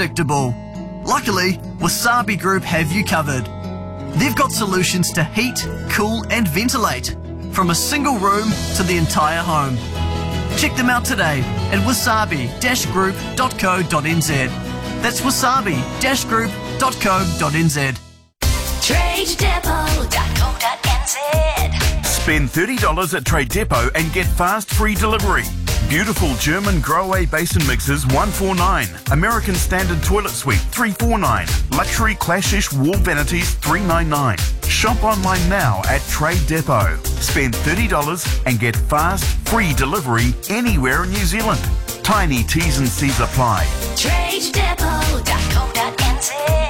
unpredictable. Luckily, Wasabi Group have you covered. They've got solutions to heat, cool and ventilate, from a single room to the entire home. Check them out today at wasabi-group.co.nz. That's wasabi-group.co.nz. TradeDepot.co.nz. Spend $30 at Trade Depot and get fast free delivery. Beautiful German Grohe basin mixers $149. American Standard Toilet Suite $349. Luxury Clashish wall vanities $399. Shop online now at Trade Depot. Spend $30 and get fast free delivery anywhere in New Zealand. Tiny T's and C's apply. TradeDepot.co.nz.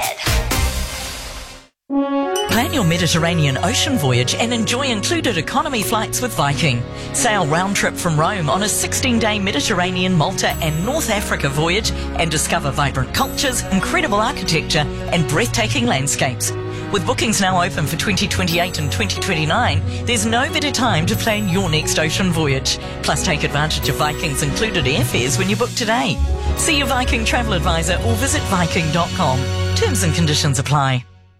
Plan your Mediterranean ocean voyage and enjoy included economy flights with Viking. Sail round trip from Rome on a 16-day Mediterranean, Malta and North Africa voyage and discover vibrant cultures, incredible architecture and breathtaking landscapes. With bookings now open for 2028 and 2029, there's no better time to plan your next ocean voyage. Plus, take advantage of Viking's included airfares when you book today. See your Viking travel advisor or visit viking.com. Terms and conditions apply.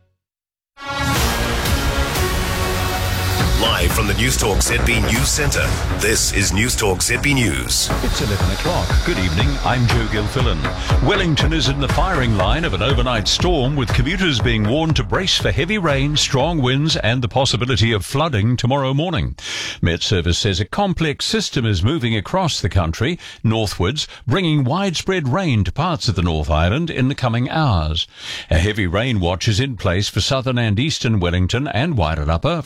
Live from the Newstalk ZB News Centre, this is Newstalk ZB News. It's 11 o'clock. Good evening, I'm Joe Gilfillan. Wellington is in the firing line of an overnight storm, with commuters being warned to brace for heavy rain, strong winds and the possibility of flooding tomorrow morning. Met Service says a complex system is moving across the country, northwards, bringing widespread rain to parts of the North Island in the coming hours. A heavy rain watch is in place for southern and eastern Wellington and Wairarapa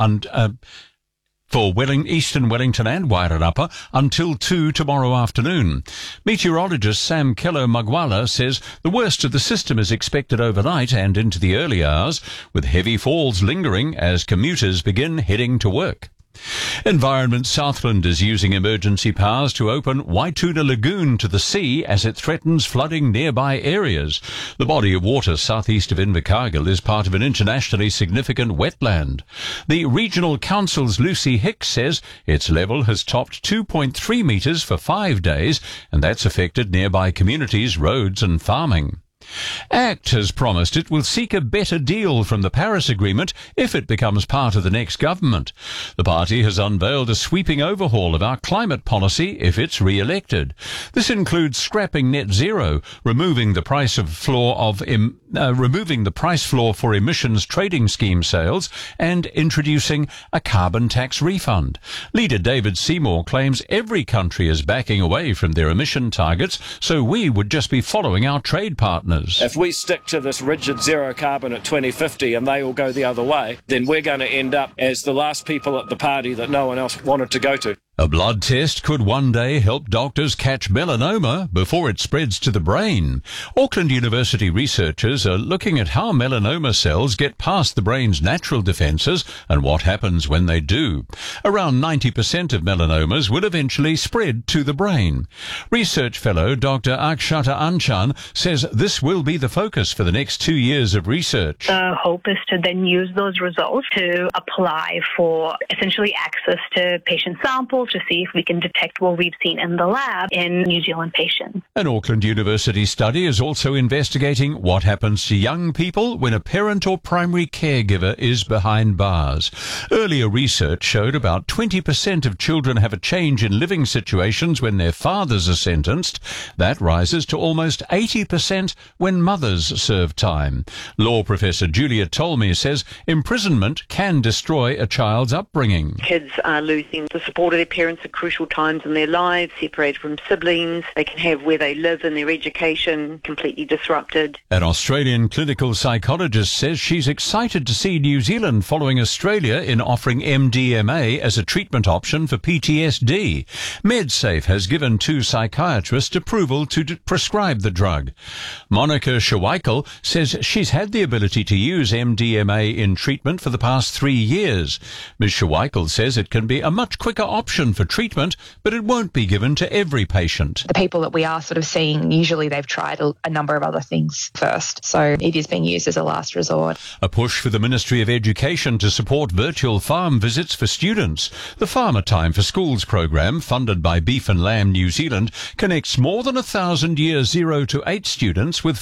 eastern Wellington and Wairarapa until 2 tomorrow afternoon. Meteorologist Sam Keller-Magwala says the worst of the system is expected overnight and into the early hours, with heavy falls lingering as commuters begin heading to work. Environment Southland is using emergency powers to open Waituna Lagoon to the sea as it threatens flooding nearby areas. The body of water southeast of Invercargill is part of an internationally significant wetland. The Regional Council's Lucy Hicks says its level has topped 2.3 metres for 5 days, and that's affected nearby communities, roads and farming. ACT has promised it will seek a better deal from the Paris Agreement if it becomes part of the next government. The party has unveiled a sweeping overhaul of our climate policy if it's re-elected. This includes scrapping net zero, removing the price floor for emissions trading scheme sales, and introducing a carbon tax refund. Leader David Seymour claims every country is backing away from their emission targets, so we would just be following our trade partners. If we stick to this rigid zero carbon at 2050 and they all go the other way, then we're going to end up as the last people at the party that no one else wanted to go to. A blood test could one day help doctors catch melanoma before it spreads to the brain. Auckland University researchers are looking at how melanoma cells get past the brain's natural defences and what happens when they do. Around 90% of melanomas will eventually spread to the brain. Research fellow Dr. Akshata Anchan says this will be the focus for the next 2 years of research. The hope is to then use those results to apply for essentially access to patient samples to see if we can detect what we've seen in the lab in New Zealand patients. An Auckland University study is also investigating what happens to young people when a parent or primary caregiver is behind bars. Earlier research showed about 20% of children have a change in living situations when their fathers are sentenced. That rises to almost 80% when mothers serve time. Law professor Julia Tolmie says imprisonment can destroy a child's upbringing. Kids are losing the support of their parents at crucial times in their lives, separated from siblings. They can have where they live and their education completely disrupted. An Australian clinical psychologist says she's excited to see New Zealand following Australia in offering MDMA as a treatment option for PTSD. MedSafe has given 2 psychiatrists approval to prescribe the drug. Monica Schweikel says she's had the ability to use MDMA in treatment for the past 3 years. Ms. Schweikel says it can be a much quicker option for treatment, but it won't be given to every patient. The people that we are sort of seeing, usually they've tried a number of other things first, so it is being used as a last resort. A push for the Ministry of Education to support virtual farm visits for students. The Farmer Time for Schools program, funded by Beef and Lamb New Zealand, connects more than 1,000 year 0 to 8 students with